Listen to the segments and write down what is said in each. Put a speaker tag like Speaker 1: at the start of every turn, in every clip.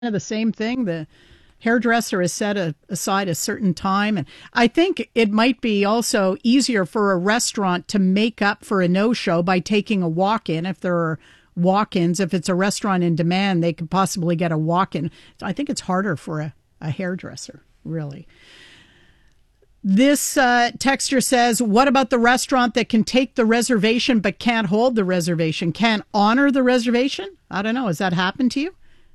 Speaker 1: of the same thing. The hairdresser has set aside a certain time. And I think it might be also easier for a restaurant to make up for a no-show by taking a walk-in. If there are walk-ins, if it's a restaurant in demand, they could possibly get a walk-in. I think it's harder for a hairdresser, really. This texter says, what about the restaurant that can take the reservation but can't hold the reservation, can't honor the reservation? I don't know. Has that happened to you?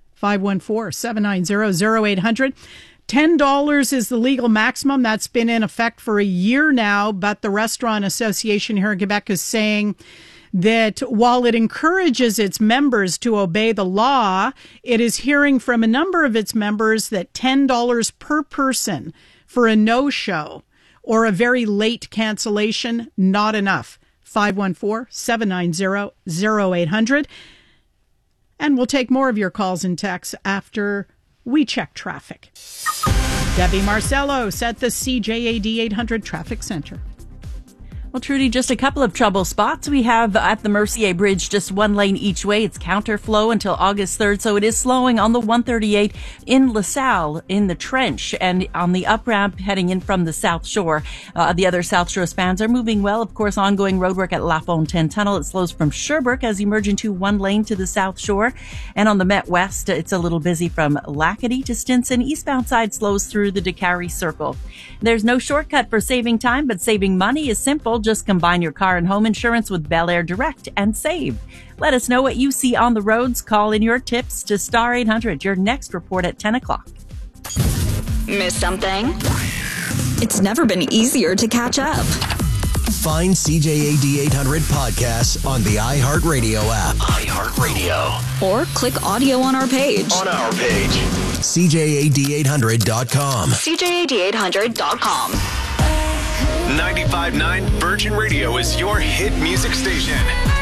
Speaker 1: 514-790-0800. $10 is the legal maximum. That's been in effect for a year now, but the Restaurant Association here in Quebec is saying that while it encourages its members to obey the law, it is hearing from a number of its members that $10 per person for a no-show or a very late cancellation, not enough. 514-790-0800. And we'll take more of your calls and texts after we check traffic. Debbie Marcello at the CJAD 800 Traffic Center.
Speaker 2: Well, Trudy, just a couple of trouble spots. We have at the Mercier Bridge just one lane each way. It's counterflow until August 3rd, so it is slowing on the 138 in LaSalle, in the Trench, and on the up-ramp heading in from the South Shore. The other South Shore spans are moving well. Of course, ongoing roadwork at La Fontaine Tunnel. It slows from Sherbrooke as you merge into one lane to the South Shore. And on the Met West, it's a little busy from Lackady to Stinson. Eastbound side slows through the DeCarry Circle. There's no shortcut for saving time, but saving money is simple. Just combine your car and home insurance with Bel Air Direct and save. Let us know what you see on the roads. Call in your tips to Star 800. Your next report at 10 o'clock.
Speaker 3: Miss something? It's never been easier to catch up.
Speaker 4: Find CJAD 800 podcasts on the iHeartRadio app. iHeartRadio.
Speaker 3: Or click audio on our page.
Speaker 4: CJAD800.com.
Speaker 3: CJAD800.com.
Speaker 5: 95.9 Virgin Radio is your hit music station.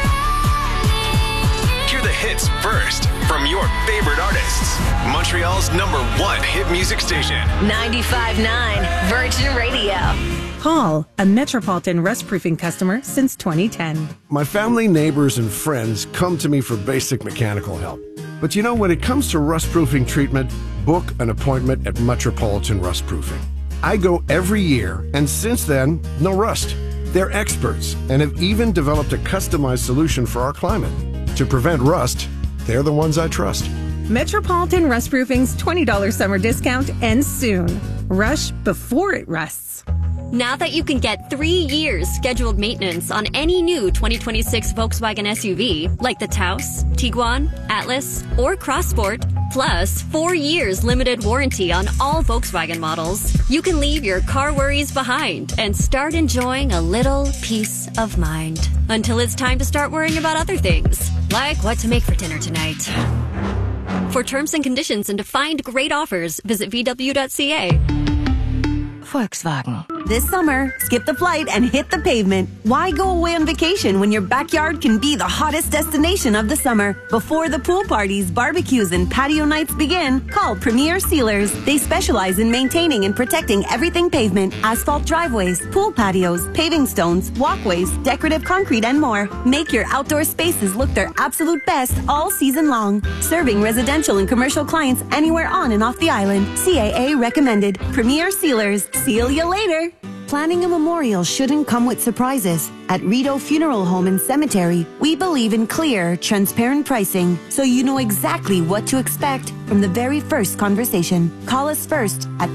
Speaker 5: Hear the hits first from your favorite artists. Montreal's #1 hit music station.
Speaker 6: 95.9 Virgin Radio.
Speaker 7: Paul, a Metropolitan Rust Proofing customer since 2010.
Speaker 8: My family, neighbors, and friends come to me for basic mechanical help. But you know, when it comes to rust proofing treatment, book an appointment at Metropolitan Rust Proofing. I go every year, and since then, no rust. They're experts and have even developed a customized solution for our climate. To prevent rust, they're the ones I trust.
Speaker 7: Metropolitan Rust Proofing's $20 summer discount ends soon. Rush before it rusts.
Speaker 9: Now that you can get 3 years scheduled maintenance on any new 2026 Volkswagen SUV, like the Taos, Tiguan, Atlas, or Crossport, plus 4 years limited warranty on all Volkswagen models, you can leave your car worries behind and start enjoying a little peace of mind. Until it's time to start worrying about other things, like what to make for dinner tonight. For terms and conditions and to find great offers, visit VW.ca.
Speaker 10: Volkswagen. This summer, skip the flight and hit the pavement. Why go away on vacation when your backyard can be the hottest destination of the summer? Before the pool parties, barbecues, and patio nights begin, call Premier Sealers. They specialize in maintaining and protecting everything pavement, asphalt driveways, pool patios, paving stones, walkways, decorative concrete, and more. Make your outdoor spaces look their absolute best all season long. Serving residential and commercial clients anywhere on and off the island. CAA recommended. Premier Sealers. Seal you later. Planning a memorial shouldn't come with surprises. At Rideau Funeral Home and Cemetery, we believe in clear, transparent pricing, so you know exactly what to expect from the very first conversation. Call us first at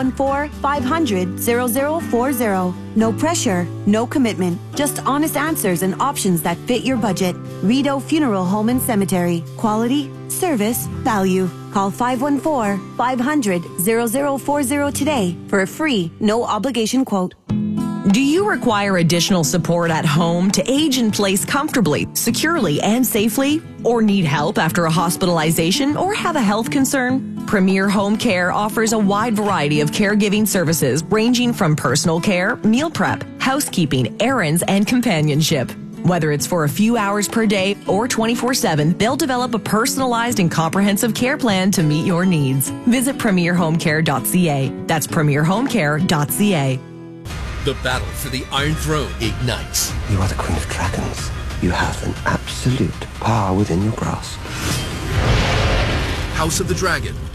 Speaker 10: 514-500-0040. No pressure, no commitment, just honest answers and options that fit your budget. Rideau Funeral Home and Cemetery. Quality, service, value. Call 514-500-0040 today for a free, no obligation quote.
Speaker 11: Do you require additional support at home to age in place comfortably, securely, and safely? Or need help after a hospitalization or have a health concern? Premier Home Care offers a wide variety of caregiving services ranging from personal care, meal prep, housekeeping, errands, and companionship. Whether it's for a few hours per day or 24/7, they'll develop a personalized and comprehensive care plan to meet your needs. Visit premierhomecare.ca. That's premierhomecare.ca.
Speaker 4: The battle for the Iron Throne ignites.
Speaker 12: You are the Queen of Dragons. You have an absolute power within your grasp.
Speaker 4: House of the Dragon.